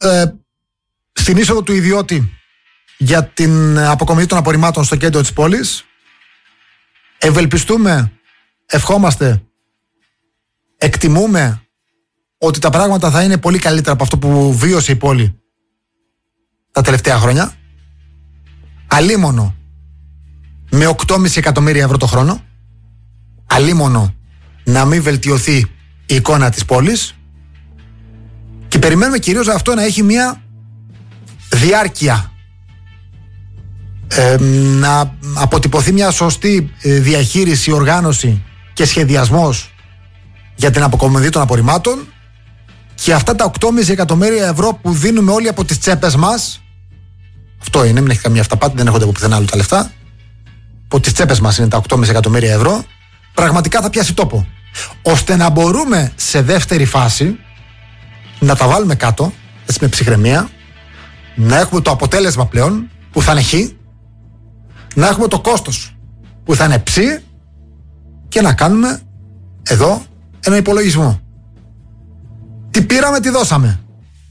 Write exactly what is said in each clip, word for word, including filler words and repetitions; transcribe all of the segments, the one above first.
ε, στην είσοδο του ιδιώτη για την αποκομιδή των απορριμμάτων στο κέντρο της πόλης. Ευελπιστούμε, ευχόμαστε, εκτιμούμε ότι τα πράγματα θα είναι πολύ καλύτερα από αυτό που βίωσε η πόλη τα τελευταία χρόνια. Αλίμονο με οκτώ κόμμα πέντε εκατομμύρια ευρώ το χρόνο. Αλίμονο να μην βελτιωθεί η εικόνα της πόλης. Και περιμένουμε κυρίως αυτό να έχει μια διάρκεια. Ε, να αποτυπωθεί μια σωστή διαχείριση, οργάνωση και σχεδιασμός για την αποκομιδή των απορριμμάτων. Και αυτά τα οκτώ κόμμα πέντε εκατομμύρια ευρώ που δίνουμε όλοι από τις τσέπες μας, αυτό είναι, μην έχει καμία αυταπάτη, δεν έχονται από πουθενά άλλο τα λεφτά, από τις τσέπες μας είναι τα οκτώ κόμμα πέντε εκατομμύρια ευρώ, πραγματικά θα πιάσει τόπο. Ώστε να μπορούμε σε δεύτερη φάση να τα βάλουμε κάτω, έτσι με ψυχραιμία, να έχουμε το αποτέλεσμα πλέον που θα είναι χ, να έχουμε το κόστος που θα είναι ψ και να κάνουμε εδώ ένα υπολογισμό. Τι πήραμε, τι δώσαμε.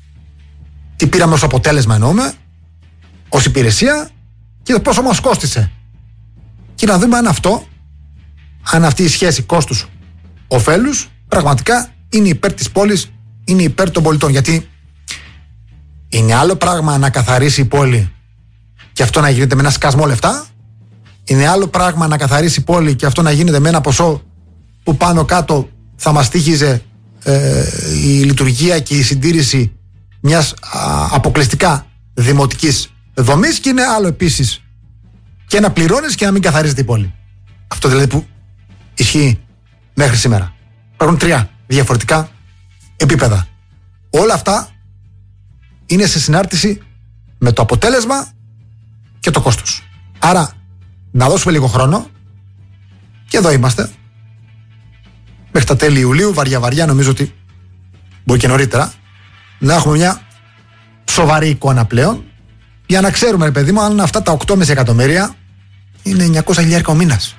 Τι πήραμε ως αποτέλεσμα εννοούμε, ως υπηρεσία και πόσο μας κόστισε. Και να δούμε αν αυτό, αν αυτή η σχέση κόστους ωφέλους πραγματικά είναι υπέρ της πόλης, είναι υπέρ των πολιτών. Γιατί είναι άλλο πράγμα να καθαρίσει η πόλη και αυτό να γίνεται με ένα σκασμό λεφτά. Είναι άλλο πράγμα να καθαρίσει η πόλη και αυτό να γίνεται με ένα ποσό που πάνω κάτω θα μας τύχιζε ε, η λειτουργία και η συντήρηση μιας α, αποκλειστικά δημοτικής δομής, και είναι άλλο επίσης και να πληρώνεις και να μην καθαρίζεται η πόλη. Αυτό δηλαδή που ισχύει μέχρι σήμερα. Υπάρχουν τρία διαφορετικά επίπεδα. Όλα αυτά είναι σε συνάρτηση με το αποτέλεσμα και το κόστος. Άρα να δώσουμε λίγο χρόνο, και εδώ είμαστε μέχρι τα τέλη Ιουλίου, βαριά βαριά, νομίζω ότι μπορεί και νωρίτερα, να έχουμε μια σοβαρή εικόνα πλέον, για να ξέρουμε, ρε παιδί μου, αν αυτά τα οκτώ κόμμα πέντε εκατομμύρια είναι εννιακόσια χιλιάρικα ο μήνας.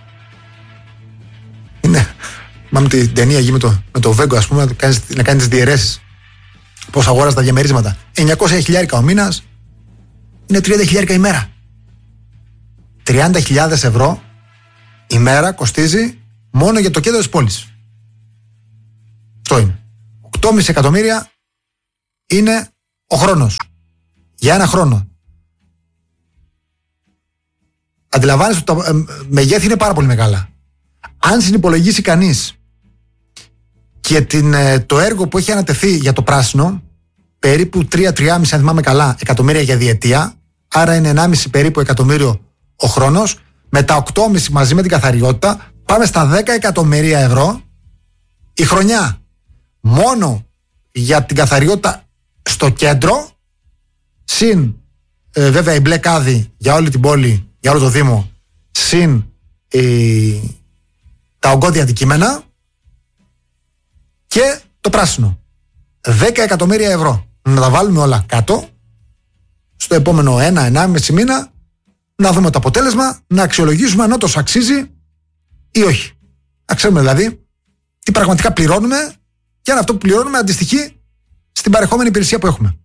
Είναι, μάμε την ταινία εκεί με το, με το Βέγκο, ας πούμε, να κάνει, να κάνει τις διαιρέσεις πώς αγόρασε τα διαμερίσματα. εννιακόσια χιλιάρικα ο μήνας είναι τριάντα χιλιάρικα ημέρα. τριάντα χιλιάδες ευρώ ημέρα κοστίζει μόνο για το κέντρο της πόλης. Αυτό είναι. οκτώ κόμμα πέντε εκατομμύρια είναι ο χρόνος. Για ένα χρόνο. Αντιλαμβάνεσαι ότι τα ε, μεγέθη είναι πάρα πολύ μεγάλα. Αν συνυπολογίσει κανείς και την, ε, το έργο που έχει ανατεθεί για το πράσινο, περίπου τρία με τρία κόμμα πέντε, αν θυμάμαι καλά, εκατομμύρια για διετία, άρα είναι ενάμιση περίπου εκατομμύριο ο χρόνος, με τα οκτώ κόμμα πέντε μαζί με την καθαριότητα, πάμε στα δέκα εκατομμύρια ευρώ η χρονιά. Μόνο για την καθαριότητα στο κέντρο, συν ε, βέβαια η μπλε κάδη για όλη την πόλη, για όλο το Δήμο, συν ε, τα ογκώδια αντικείμενα και το πράσινο. δέκα εκατομμύρια ευρώ. Να τα βάλουμε όλα κάτω, στο επόμενο ένα με ενάμιση μήνα, να δούμε το αποτέλεσμα, να αξιολογήσουμε αν όντως αξίζει ή όχι. Να ξέρουμε δηλαδή τι πραγματικά πληρώνουμε και αν αυτό που πληρώνουμε αντιστοιχεί στην παρεχόμενη υπηρεσία που έχουμε.